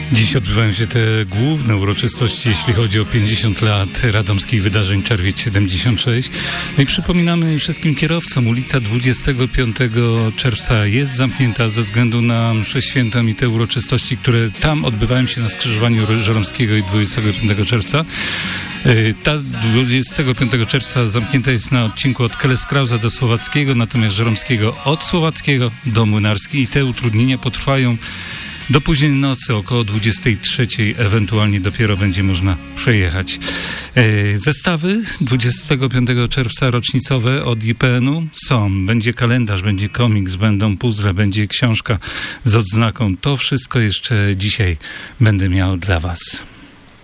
Dziś odbywają się te główne uroczystości, jeśli chodzi o 50 lat radomskich wydarzeń Czerwiec 76. No i przypominamy wszystkim kierowcom, ulica 25 czerwca jest zamknięta ze względu na mszę świętą i te uroczystości, które tam odbywają się na skrzyżowaniu Żeromskiego i 25 czerwca. Ta 25 czerwca zamknięta jest na odcinku od Keleskrauza do Słowackiego, natomiast Żeromskiego od Słowackiego do Młynarskiej i te utrudnienia potrwają do późnej nocy, około 23, ewentualnie dopiero będzie można przejechać. Zestawy 25 czerwca rocznicowe od IPN-u są. Będzie kalendarz, będzie komiks, będą puzzle, będzie książka z odznaką. To wszystko jeszcze dzisiaj będę miał dla Was.